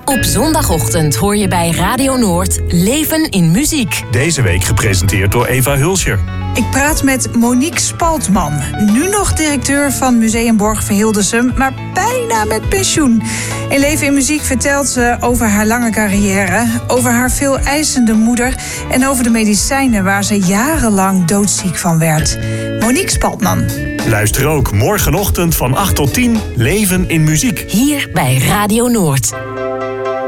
Op zondagochtend hoor je bij Radio Noord Leven in Muziek. Deze week gepresenteerd door Eva Hulscher. Ik praat met Monique Spaltman, nu nog directeur van Museum Borg Verhildesum, maar bijna met pensioen. In Leven in Muziek vertelt ze over haar lange carrière, over haar veel eisende moeder en over de medicijnen waar ze jarenlang doodziek van werd. Monique Spaltman. Luister ook morgenochtend van 8 tot 10 Leven in Muziek. Hier bij Radio Noord.